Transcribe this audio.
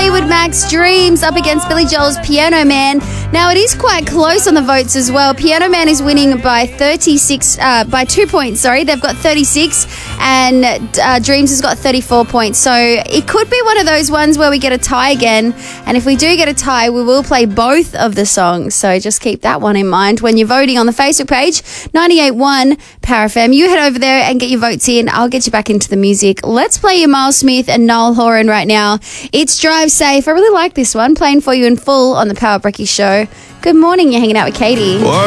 Fleetwood Mac's Dreams up against Billy Joel's Piano Man. Now, it is quite close on the votes as well. Piano Man is winning by 2 points, They've got 36 and Dreams has got 34 points. So it could be one of those ones where we get a tie again. And if we do get a tie, we will play both of the songs. So just keep that one in mind when you're voting on the Facebook page, 98.1 Power FM. You head over there and get your votes in. I'll get you back into the music. Let's play your Miles Smith and Noel Horan right now. It's Drive Safe. I really like this one. Playing for you in full on the Power Brekkie Show. Good morning. You're hanging out with Katie.